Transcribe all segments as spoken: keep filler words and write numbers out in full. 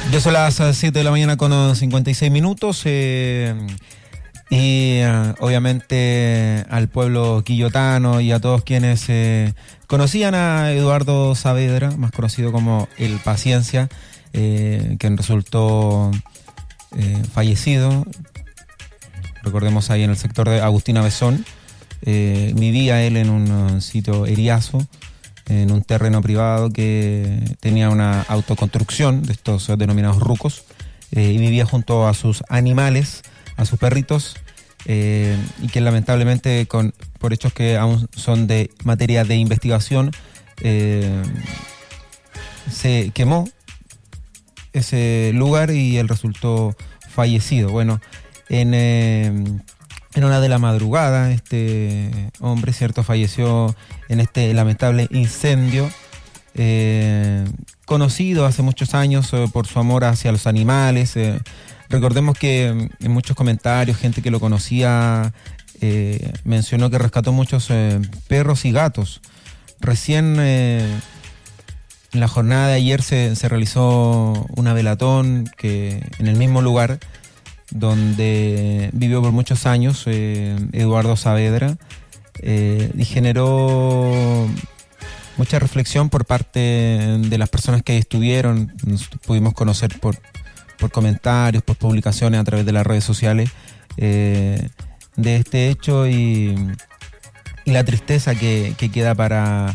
Ya son las siete de la mañana con cincuenta y seis minutos eh, y eh, obviamente al pueblo quillotano y a todos quienes eh, conocían a Eduardo Saavedra, más conocido como El Paciencia, eh, quien resultó eh, fallecido, recordemos ahí en el sector de Agustina Besón. Eh, vivía él en un sitio eriazo, en un terreno privado que tenía una autoconstrucción de estos denominados rucos, eh, y vivía junto a sus animales, a sus perritos, eh, y que lamentablemente con, por hechos que aún son de materia de investigación, eh, se quemó ese lugar y él resultó fallecido. Bueno, en... Eh, En una de la madrugada, este hombre, cierto, falleció en este lamentable incendio, eh, conocido hace muchos años eh, por su amor hacia los animales. Eh, recordemos que en muchos comentarios, gente que lo conocía eh, mencionó que rescató muchos eh, perros y gatos. Recién eh, en la jornada de ayer se, se realizó una velatón que en el mismo lugar donde vivió por muchos años eh, Eduardo Saavedra, eh, y generó mucha reflexión por parte de las personas que estuvieron. Nos pudimos conocer por, por comentarios, por publicaciones a través de las redes sociales eh, de este hecho y, y la tristeza que, que queda para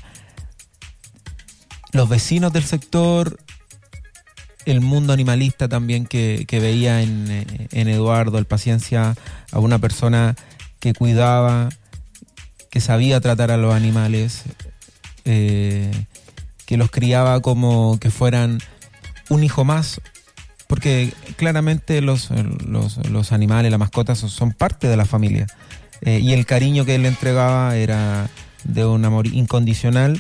los vecinos del sector, el mundo animalista también que, que veía en, en Eduardo El Paciencia a una persona que cuidaba, que sabía tratar a los animales, eh, que los criaba como que fueran un hijo más, porque claramente los, los, los animales, las mascotas son parte de la familia, eh, y el cariño que él le entregaba era de un amor incondicional.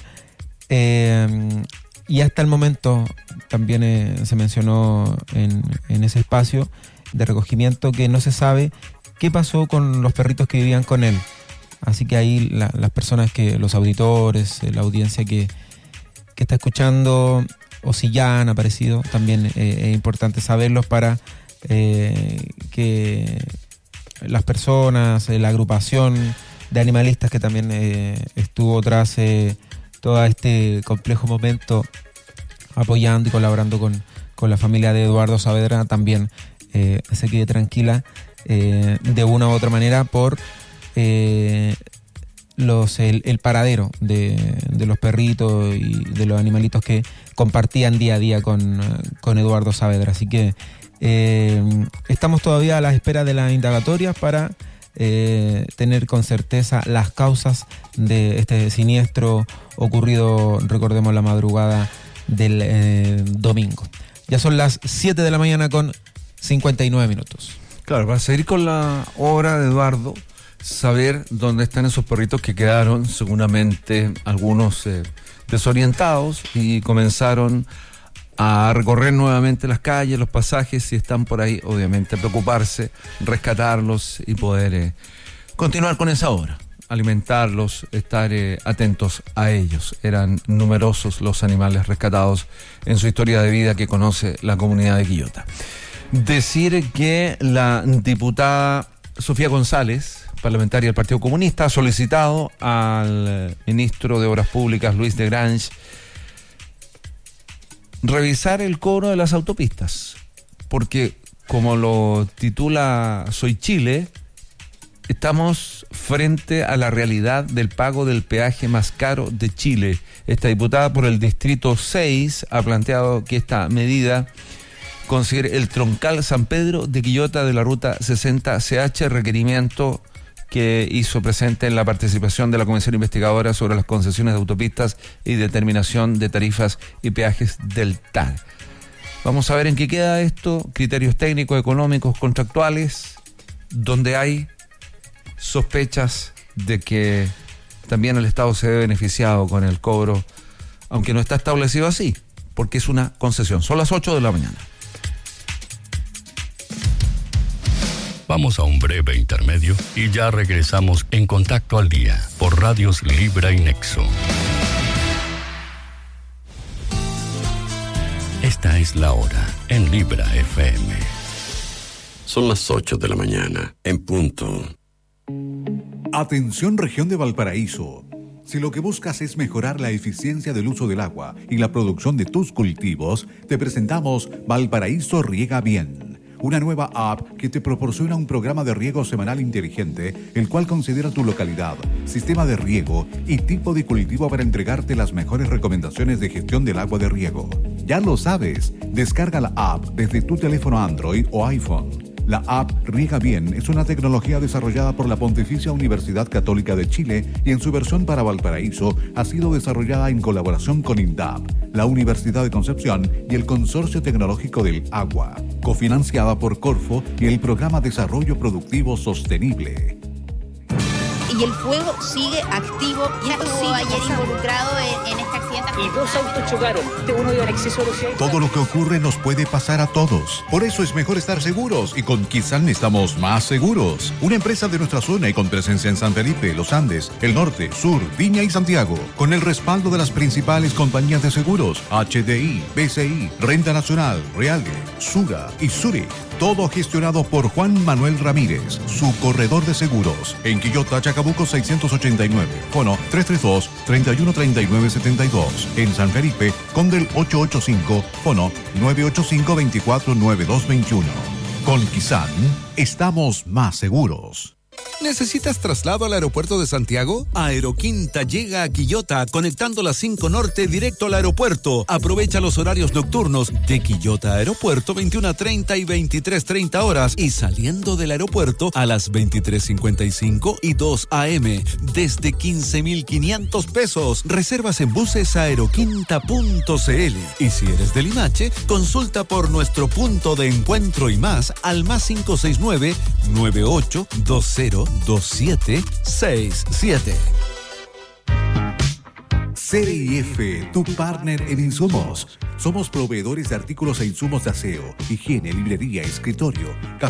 eh, Y hasta el momento también eh, se mencionó en, en ese espacio de recogimiento que no se sabe qué pasó con los perritos que vivían con él. Así que ahí la, las personas que, los auditores, eh, la audiencia que, que está escuchando, o si ya han aparecido, también eh, es importante saberlos para eh, que las personas, eh, la agrupación de animalistas que también eh, estuvo tras Eh, todo este complejo momento apoyando y colaborando con, con la familia de Eduardo Saavedra, también eh, se quede tranquila eh, de una u otra manera por eh, los el, el paradero de, de los perritos y de los animalitos que compartían día a día con, con Eduardo Saavedra. Así que eh, estamos todavía a la espera de las indagatorias para Eh, tener con certeza las causas de este siniestro ocurrido, recordemos, la madrugada del eh, domingo. Ya son las siete de la mañana con cincuenta y nueve minutos. Claro, para seguir con la obra de Eduardo, saber dónde están esos perritos que quedaron seguramente algunos eh, desorientados y comenzaron a recorrer nuevamente las calles, los pasajes, si están por ahí, obviamente preocuparse, rescatarlos y poder eh, continuar con esa obra, alimentarlos, estar eh, atentos a ellos. Eran numerosos los animales rescatados en su historia de vida que conoce la comunidad de Quillota. Decir que la diputada Sofía González, parlamentaria del Partido Comunista, ha solicitado al ministro de Obras Públicas, Luis de Grange, revisar el cobro de las autopistas, porque como lo titula Soy Chile, estamos frente a la realidad del pago del peaje más caro de Chile. Esta diputada por el Distrito seis ha planteado que esta medida considere el troncal San Pedro de Quillota de la ruta sesenta C H, requerimiento que hizo presente en la participación de la Comisión Investigadora sobre las concesiones de autopistas y determinación de tarifas y peajes del T A D. Vamos a ver en qué queda esto, criterios técnicos, económicos, contractuales, donde hay sospechas de que también el Estado se ve beneficiado con el cobro, aunque no está establecido así, porque es una concesión. Son las ocho de la mañana. Vamos a un breve intermedio y ya regresamos en Contacto al Día por Radios Libra y Nexo. Esta es la hora en Libra F M. Son las ocho de la mañana, en punto. Atención región de Valparaíso. Si lo que buscas es mejorar la eficiencia del uso del agua y la producción de tus cultivos, te presentamos Valparaíso Riega Bien, una nueva app que te proporciona un programa de riego semanal inteligente, el cual considera tu localidad, sistema de riego y tipo de cultivo para entregarte las mejores recomendaciones de gestión del agua de riego. Ya lo sabes, descarga la app desde tu teléfono Android o iPhone. La app Riega Bien es una tecnología desarrollada por la Pontificia Universidad Católica de Chile y en su versión para Valparaíso ha sido desarrollada en colaboración con INDAP, la Universidad de Concepción y el Consorcio Tecnológico del Agua, cofinanciada por Corfo y el Programa Desarrollo Productivo Sostenible. Y el fuego sigue activo. ¿Quién estuvo ayer involucrado en, en este accidente? Y dos autos chocaron. Uno iba en exceso de velocidad. Todo lo que ocurre nos puede pasar a todos. Por eso es mejor estar seguros. Y con Kizan estamos más seguros. Una empresa de nuestra zona y con presencia en San Felipe, Los Andes, el Norte, Sur, Viña y Santiago. Con el respaldo de las principales compañías de seguros. H D I, B C I, Renta Nacional, Reale, Suga y Zurich. Todo gestionado por Juan Manuel Ramírez, su corredor de seguros. En Quillota, Chacabuco seiscientos ochenta y nueve. Fono tres tres dos, tres uno tres nueve siete dos. En San Felipe, Condel ochocientos ochenta y cinco. Fono nueve ocho cinco, dos cuatro nueve dos dos uno. Con Kizan, estamos más seguros. ¿Necesitas traslado al aeropuerto de Santiago? Aeroquinta llega a Quillota conectando la cinco Norte directo al aeropuerto. Aprovecha los horarios nocturnos de Quillota Aeropuerto veintiuna treinta y veintitrés treinta horas y saliendo del aeropuerto a las veintitrés cincuenta y cinco y dos a eme desde quince mil quinientos pesos. Reservas en buses aeroquinta punto c l y si eres de Limache, consulta por nuestro punto de encuentro y más al más cinco seis nueve, nueve ocho dos cero dos siete seis siete. C D I F, tu partner en insumos. Somos proveedores de artículos e insumos de aseo, higiene, librería, escritorio,